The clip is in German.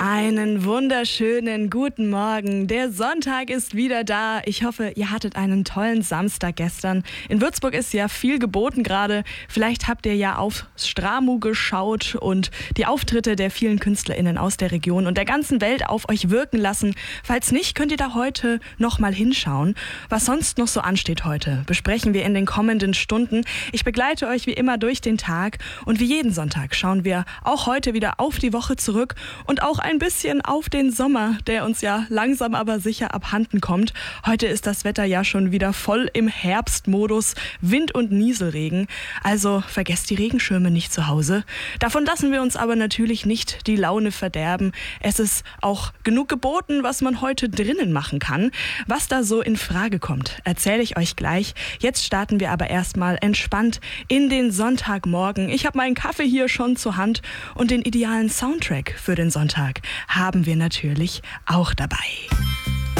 Einen wunderschönen guten Morgen. Der Sonntag ist wieder da. Ich hoffe, ihr hattet einen tollen Samstag gestern. In Würzburg ist ja viel geboten gerade. Vielleicht habt ihr ja auf Stramu geschaut und die Auftritte der vielen KünstlerInnen aus der Region und der ganzen Welt auf euch wirken lassen. Falls nicht, könnt ihr da heute noch mal hinschauen. Was sonst noch so ansteht heute, besprechen wir in den kommenden Stunden. Ich begleite euch wie immer durch den Tag und wie jeden Sonntag schauen wir auch heute wieder auf die Woche zurück und auch ein bisschen auf den Sommer, der uns ja langsam aber sicher abhanden kommt. Heute ist das Wetter ja schon wieder voll im Herbstmodus, Wind und Nieselregen. Also vergesst die Regenschirme nicht zu Hause. Davon lassen wir uns aber natürlich nicht die Laune verderben. Es ist auch genug geboten, was man heute drinnen machen kann. Was da so in Frage kommt, erzähle ich euch gleich. Jetzt starten wir aber erstmal entspannt in den Sonntagmorgen. Ich habe meinen Kaffee hier schon zur Hand und den idealen Soundtrack für den Sonntag haben wir natürlich auch dabei.